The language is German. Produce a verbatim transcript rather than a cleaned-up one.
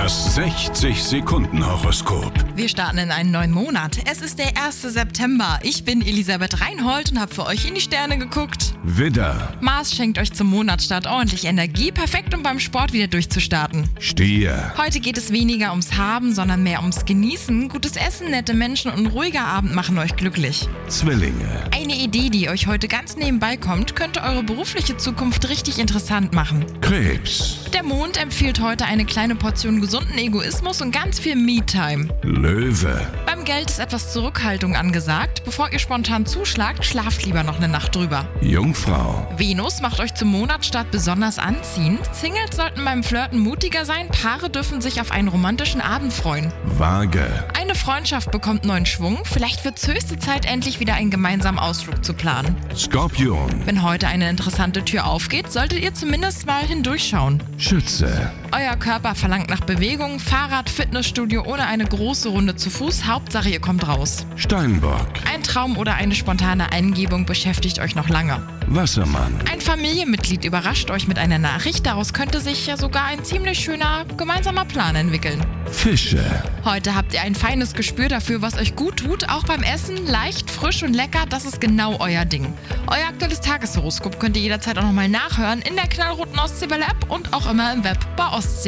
Das sechzig-Sekunden-Horoskop. Wir starten in einen neuen Monat. Es ist der erste September. Ich bin Elisabeth Reinhold und habe für euch in die Sterne geguckt. Widder, Mars schenkt euch zum Monatsstart ordentlich Energie, perfekt, um beim Sport wieder durchzustarten. Stier, Heute geht es weniger ums Haben, sondern mehr ums Genießen. Gutes Essen, nette Menschen und ein ruhiger Abend machen euch glücklich. Zwillinge, Eine Idee, die euch heute ganz nebenbei kommt, könnte eure berufliche Zukunft richtig interessant machen. Krebs, Der Mond empfiehlt heute eine kleine Portion gesunden Egoismus und ganz viel Me-Time. Löwe, Beim Geld ist etwas Zurückhaltung angesagt. Bevor ihr spontan zuschlagt, schlaft lieber noch eine Nacht drüber. Jungfrau, Venus macht euch zum Monatsstart besonders anziehend. Singles sollten beim Flirten mutiger sein. Paare dürfen sich auf einen romantischen Abend freuen. Waage, Eine Freundschaft bekommt neuen Schwung. Vielleicht wird es höchste Zeit, endlich wieder einen gemeinsamen Ausflug zu planen. Skorpion, Wenn heute eine interessante Tür aufgeht, solltet ihr zumindest mal hindurchschauen. Schütze, Euer Körper verlangt nach Bewegung, Fahrrad, Fitnessstudio oder eine große Runde zu Fuß. Hauptsache, ihr kommt raus. Steinbock, Ein Traum oder eine spontane Eingebung beschäftigt euch noch lange. Wassermann, Ein Familienmitglied überrascht euch mit einer Nachricht. Daraus könnte sich ja sogar ein ziemlich schöner gemeinsamer Plan entwickeln. Fische, Heute habt ihr ein feines Gespür dafür, was euch gut tut. Auch beim Essen, leicht, frisch und lecker, das ist genau euer Ding. Euer aktuelles Tageshoroskop könnt ihr jederzeit auch nochmal nachhören in der knallroten Ostseewelle-App und auch immer im Web bei Ostsee.